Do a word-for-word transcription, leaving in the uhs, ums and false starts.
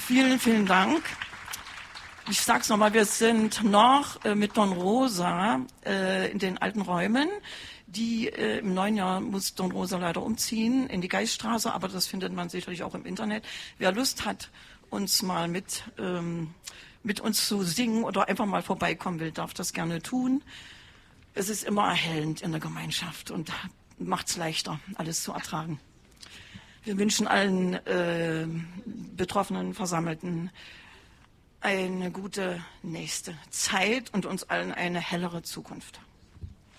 Vielen, vielen Dank. Ich sag's nochmal, wir sind noch äh, mit Don Rosa äh, in den alten Räumen. Die äh, im neuen Jahr muss Don Rosa leider umziehen in die Geiststraße, aber das findet man sicherlich auch im Internet. Wer Lust hat, uns mal mit, ähm, mit uns zu singen oder einfach mal vorbeikommen will, darf das gerne tun. Es ist immer erhellend in der Gemeinschaft und macht es leichter, alles zu ertragen. Wir wünschen allen äh, Betroffenen, Versammelten eine gute nächste Zeit und uns allen eine hellere Zukunft.